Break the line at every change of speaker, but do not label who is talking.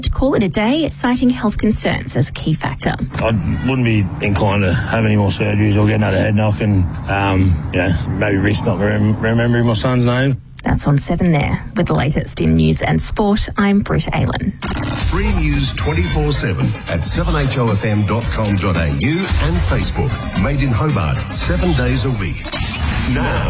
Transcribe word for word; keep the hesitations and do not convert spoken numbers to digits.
to call it a day, citing health concerns as a key factor.
I wouldn't be inclined to have any more surgeries or get another head knock and, um, you know, maybe risk not rem- remembering my son's name.
That's on seven there. With the latest in news and sport, I'm Britt Aylan.
Free news twenty-four seven at seven h o f m dot com dot a u and Facebook. Made in Hobart, seven days a week. Now.